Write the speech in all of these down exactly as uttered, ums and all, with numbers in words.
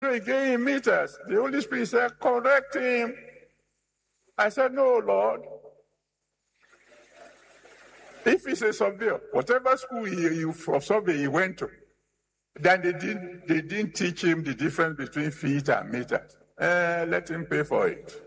you again in meters. The Holy Spirit said, correct him. I said, no, Lord. If he's a surveyor, whatever school he, he, for survey he went to, then they didn't, they didn't teach him the difference between feet and meters. Uh, let him pay for it.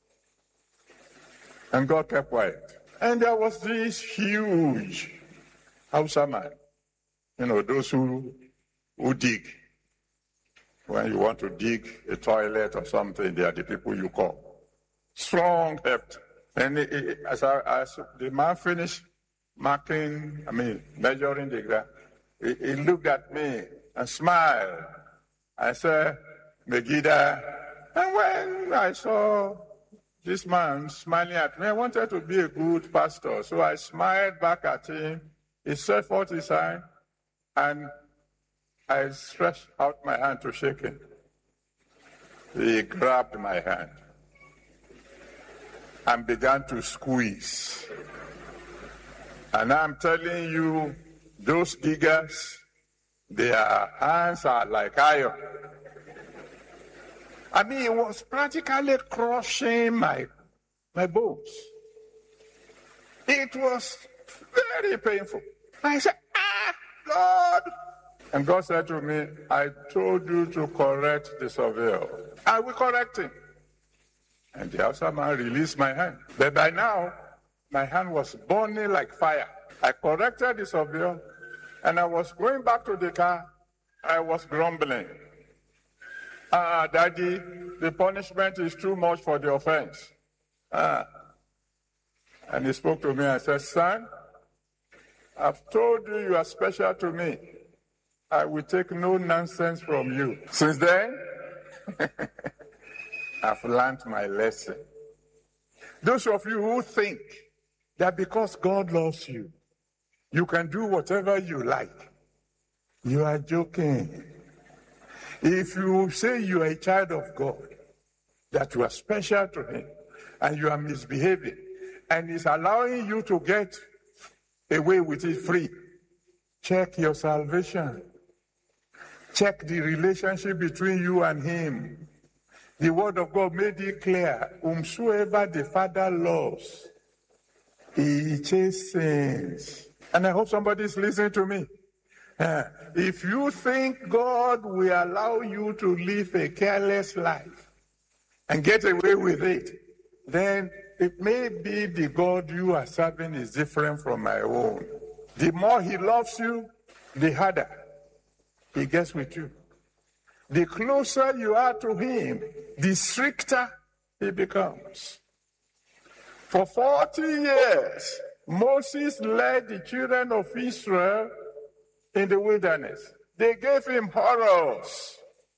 And God kept quiet. And there was this huge Hausa man. You know, those who, who dig. When you want to dig a toilet or something, they are the people you call. Strong heft. And it, it, as, I, as the man finished marking, I mean, measuring the ground, he, he looked at me and smiled. I said, Megiddo. And when I saw this man smiling at me, I wanted to be a good pastor. So I smiled back at him. He stretched forth his hand, and I stretched out my hand to shake him. He grabbed my hand and began to squeeze. And I'm telling you, those diggers, their hands are like iron. I mean, it was practically crushing my, my bones. It was very painful. I said, ah, Lord. And God said to me, I told you to correct the surveyor. I will correct him. And the Hausa man released my hand. But by now, my hand was burning like fire. I corrected the surveyor, and I was going back to the car. I was grumbling. Ah, Daddy, the punishment is too much for the offense. Ah. And he spoke to me and said, son, I've told you you are special to me. I will take no nonsense from you. Since then, I've learned my lesson. Those of you who think that because God loves you, you can do whatever you like, you are joking. If you say you are a child of God, that you are special to him, and you are misbehaving, and he's allowing you to get away with it free, check your salvation. Check the relationship between you and him. The word of God made it clear, whomsoever the Father loves, he chastens. And I hope somebody's listening to me. Uh, if you think God will allow you to live a careless life and get away with it, then it may be the God you are serving is different from my own. The more he loves you, the harder he gets with you. The closer you are to him, the stricter he becomes. For forty years, Moses led the children of Israel in the wilderness. They gave him horrors.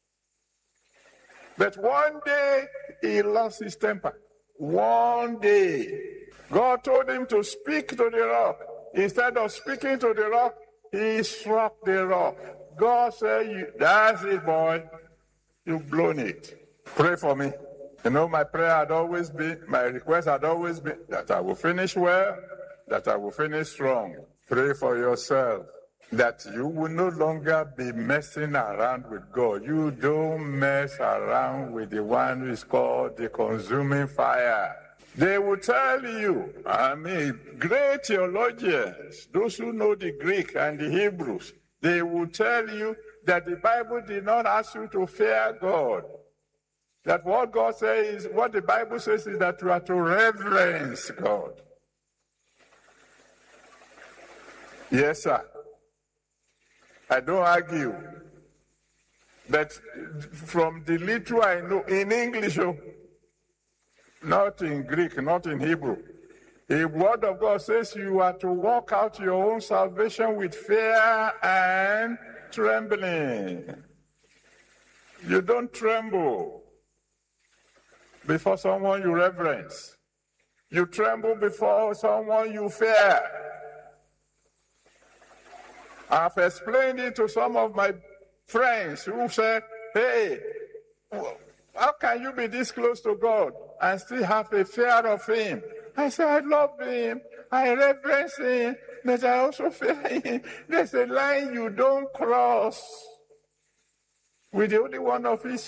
But one day, he lost his temper. One day, God told him to speak to the rock. Instead of speaking to the rock, he struck the rock. God said, that's it, boy. You've blown it. Pray for me. You know, my prayer had always been, my request had always been that I will finish well, that I will finish strong. Pray for yourself, that you will no longer be messing around with God. You don't mess around with the one who is called the consuming fire. They will tell you, I mean, great theologians, those who know the Greek and the Hebrews, they will tell you that the Bible did not ask you to fear God. That what God says, what the Bible says is that you are to reverence God. Yes, sir. I don't argue. But from the little I know, in English, not in Greek, not in Hebrew, the word of God says you are to walk out your own salvation with fear and trembling. You don't tremble before someone you reverence. You tremble before someone you fear. I've explained it to some of my friends who said, hey, how can you be this close to God and still have a fear of him? I said, I love him, I reverence him, but I also fear him. There's a line you don't cross with the Holy One of Israel.